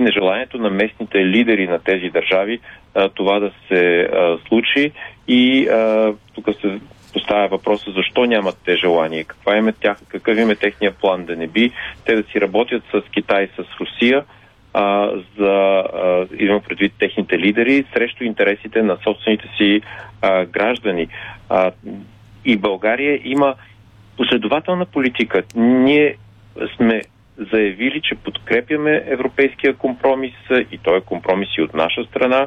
нежеланието на местните лидери на тези държави това да се случи и тук се поставя въпроса защо нямат те желание, какъв им е техния план, да не би те да си работят с Китай, с Русия, имам предвид техните лидери, срещу интересите на собствените си граждани. И България има последователна политика. Ние сме заявили, че подкрепяме европейския компромис и той е компромис и от наша страна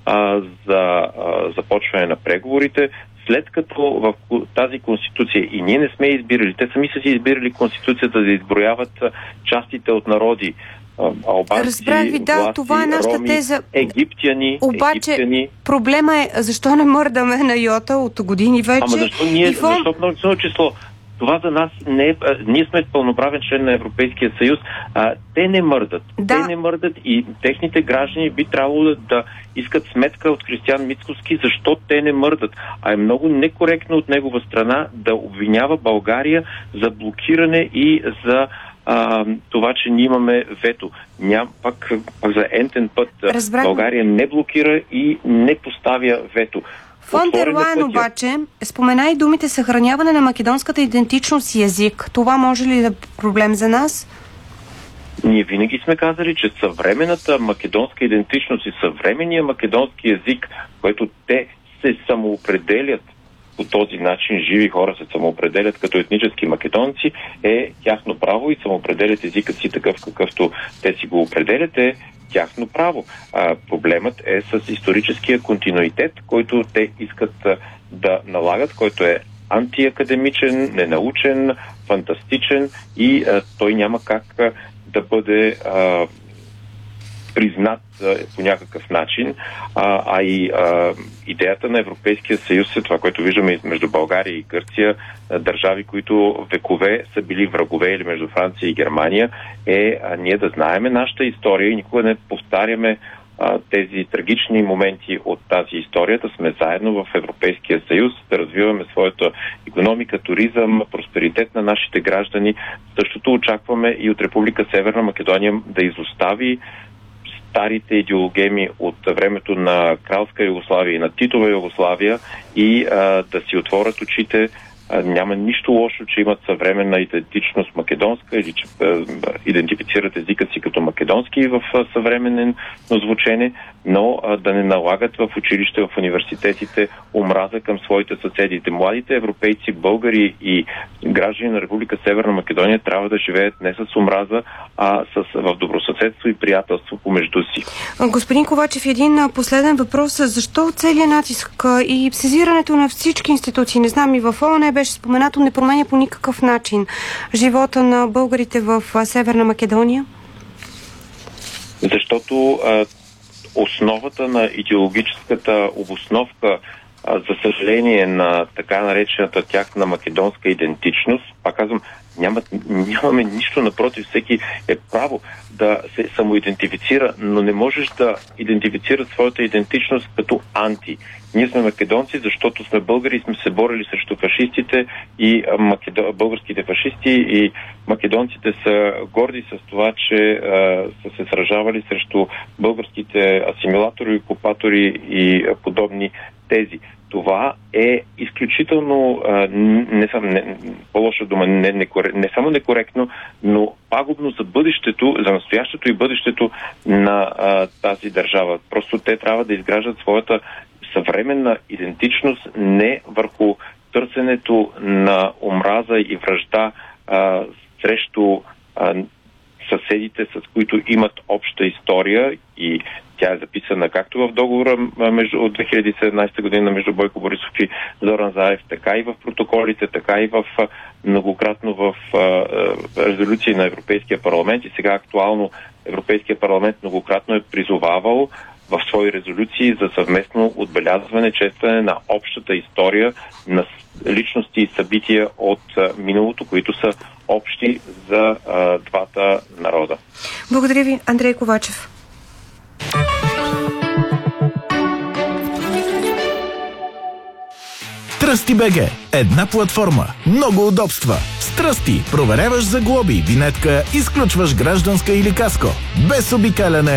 за започване на преговорите, след като в тази конституция и ние не сме избирали, те сами са си избирали конституцията да изброяват частите от народи, албанци, власти, това е нашата роми, теза. Египтяни. Проблема е защо не мърдаме на йота от години вече. Ама защо ние, защо много число? Това за нас не е... Ние сме пълноправен член на Европейския съюз. Те не мърдат. Да. Те не мърдат и техните граждани би трябвало да искат сметка от Християн Мицкоски, защо те не мърдат. А е много некоректно от негова страна да обвинява България за блокиране и за това, че ние имаме вето. Пак за ентен път България не блокира и не поставя вето. Фон дер Лайен обаче спомена и думите съхраняване на македонската идентичност и език. Това може ли да е проблем за нас? Ние винаги сме казали, че съвременната македонска идентичност и съвременния македонски език, който те се самоопределят по този начин, живи хора се самоопределят като етнически македонци, е тяхно право и самоопределят езикът си такъв, какъвто те си го определят, е тяхно право. Проблемът е с историческия континуитет, който те искат да налагат, който е антиакадемичен, ненаучен, фантастичен и той няма как да бъде признат по някакъв начин, и идеята на Европейския съюз е това, което виждаме между България и Гърция, държави, които векове са били врагове, или между Франция и Германия, ние да знаеме нашата история и никога не повтаряме тези трагични моменти от тази история, да сме заедно в Европейския съюз, да развиваме своята икономика, туризъм, просперитет на нашите граждани. Същото очакваме и от Република Северна Македония да изостави старите идеологеми от времето на кралска Югославия и на Титова Югославия и да си отворят очите. Няма нищо лошо, че имат съвременна идентичност македонска или че идентифицират езика си като македонски в съвременен звучене, но да не налагат в училище, в университетите омраза към своите съседите. Младите европейци, българи и граждани на Република Северна Македония трябва да живеят не с омраза, а в добросъседство и приятелство помежду си. Господин Ковачев, един последен въпрос. Защо целият натиск и сезирането на всички институции, не знам, и в ООН беше споменато, не променя по никакъв начин живота на българите в Северна Македония? Защото основата на идеологическата обосновка, за съжаление, на така наречената тяхна македонска идентичност, пак казвам, нямаме нищо, напротив, всеки е право да се самоидентифицира, но не можеш да идентифицираш своята идентичност като анти. Ние сме македонци, защото сме българи и сме се борили срещу фашистите и българските фашисти, и македонците са горди с това, че са се сражавали срещу българските асимилатори, окупатори и подобни тези. Това е изключително, по-лоша дума, не само некоректно, но пагубно за бъдещето, за настоящето и бъдещето на тази държава. Просто те трябва да изграждат своята съвременна идентичност не върху търсенето на омраза и вражда срещу съседите, с които имат обща история, и тя е записана както в договора от 2017 година между Бойко Борисов и Зоран Заев, така и в протоколите, така и многократно в резолюции на Европейския парламент, и сега актуално Европейския парламент многократно е призовавал в свои резолюции за съвместно отбелязване, честване на общата история на личности и събития от миналото, които са общи за двата народа. Благодаря ви, Андрей Ковачев. Тръсти БГ. Една платформа. Много удобства. С Тръсти проверяваш за глоби, винетка, изключваш гражданска или каско. Без обикаляне